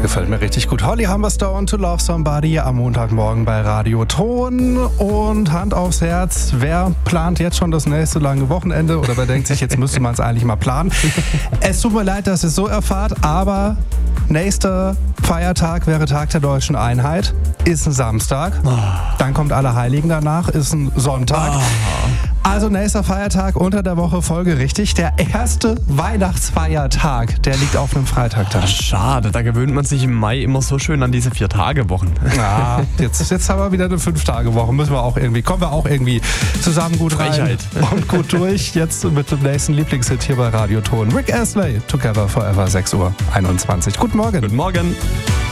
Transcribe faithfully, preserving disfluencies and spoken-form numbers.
gefällt mir richtig gut. Holly Humberstone, To Love Somebody am Montagmorgen bei Radio Ton. Und Hand aufs Herz, wer plant jetzt schon das nächste lange Wochenende oder wer denkt sich, jetzt müsste man es eigentlich mal planen? Es tut mir leid, dass ihr es so erfahrt, aber nächster Feiertag wäre Tag der Deutschen Einheit, ist ein Samstag. Dann kommt Allerheiligen danach, ist ein Sonntag. Also nächster Feiertag unter der Woche folgerichtig. Der erste Weihnachtsfeiertag, der liegt auf einem Freitag da. Schade, da gewöhnt man sich im Mai immer so schön an diese Vier-Tage-Wochen. Ja, jetzt, jetzt haben wir wieder eine Fünf-Tage-Woche. Müssen wir auch irgendwie, kommen wir auch irgendwie zusammen gut rein Frechheit. und gut durch. Jetzt mit dem nächsten Lieblingshit hier bei Radio Ton. Rick Astley, Together Forever, sechs Uhr einundzwanzig. Guten Morgen. Guten Morgen.